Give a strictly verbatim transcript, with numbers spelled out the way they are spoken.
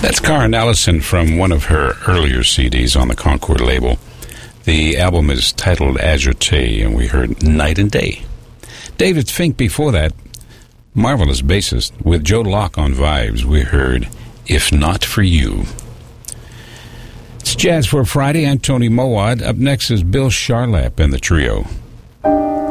That's Karen Allison from one of her earlier C Ds on the Concord label. The album is titled Agite, and we heard Night and Day. David Fink before that, marvelous bassist. With Joe Locke on vibes, we heard If Not For You. It's Jazz for Friday. I'm Tony Mowat. Up next is Bill Charlap and the trio.